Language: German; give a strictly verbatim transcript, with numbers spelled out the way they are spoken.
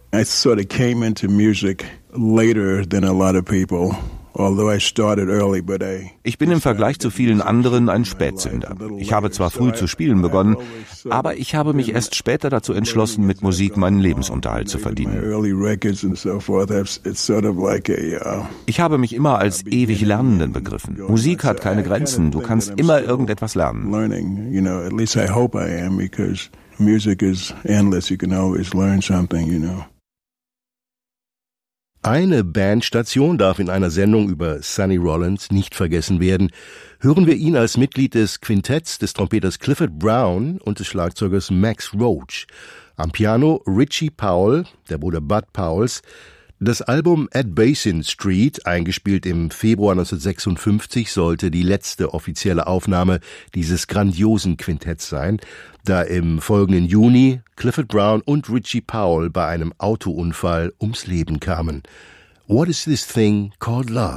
I sort of came into music later than a lot of people. Ich bin im Vergleich zu vielen anderen ein Spätzünder. Ich habe zwar früh zu spielen begonnen, aber ich habe mich erst später dazu entschlossen, mit Musik meinen Lebensunterhalt zu verdienen. Ich habe mich immer als ewig Lernenden begriffen. Musik hat keine Grenzen, du kannst immer irgendetwas lernen. Music is endless, you can always learn something, you know. Eine Bandstation darf in einer Sendung über Sonny Rollins nicht vergessen werden. Hören wir ihn als Mitglied des Quintetts des Trompeters Clifford Brown und des Schlagzeugers Max Roach. Am Piano Richie Powell, der Bruder Bud Powells. Das Album At Basin Street, eingespielt im Februar neunzehnhundertsechsundfünfzig, sollte die letzte offizielle Aufnahme dieses grandiosen Quintetts sein, da im folgenden Juni Clifford Brown und Richie Powell bei einem Autounfall ums Leben kamen. What is this thing called love?